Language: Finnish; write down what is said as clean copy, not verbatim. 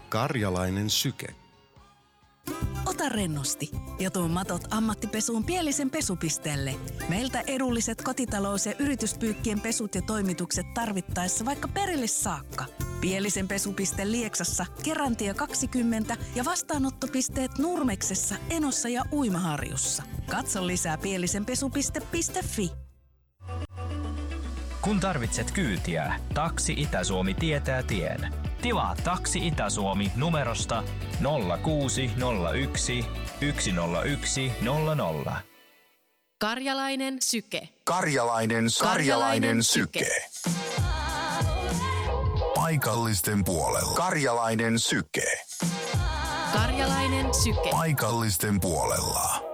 Karjalainen syke. Ota rennosti ja tuo matot ammattipesuun Pielisen pesupisteelle. Meiltä edulliset kotitalous- ja yrityspyykkien pesut ja toimitukset tarvittaessa vaikka perille saakka. Pielisen pesupiste Lieksassa, Kerantie 20 ja vastaanottopisteet Nurmeksessa, Enossa ja Uimaharjussa. Katso lisää pielisenpesupiste.fi. Kun tarvitset kyytiä, Taksi Itä-Suomi tietää tien. Tilaa Taksi Itä-Suomi numerosta 0601 101 00. Karjalainen syke. Karjalainen syke. Paikallisten puolella. Karjalainen syke. Karjalainen syke. Paikallisten puolella.